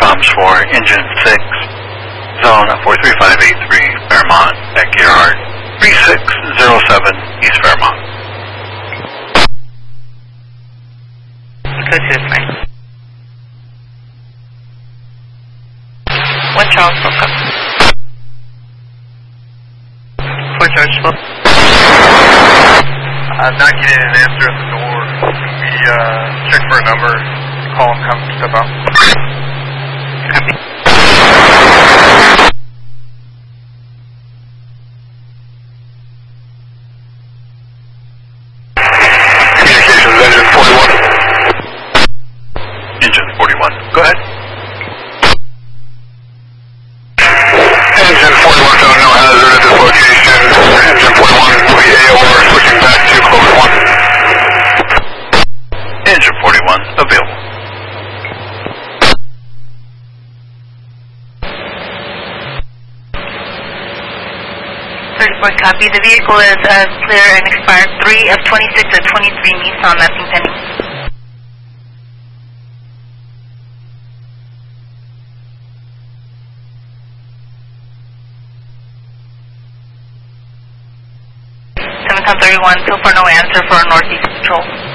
bombs for engine 6, zone 43583, Fairmont, backyard 3607, East Fairmont. Go to the front. 1 Charles broke up. 4 George spoke. I'm not getting an answer at the door. We check for a number, call him, come step out. Copy. Communications, engine 41. Engine 41, go ahead. Engine 41 found no hazard at this location. Engine 41, we AOR switching back to close 1. Engine 41, available. Copy. The vehicle is clear and expired 3 of 26 of 23 Nissan, nothing pending. Seven 31, so far no answer for Northeast Patrol.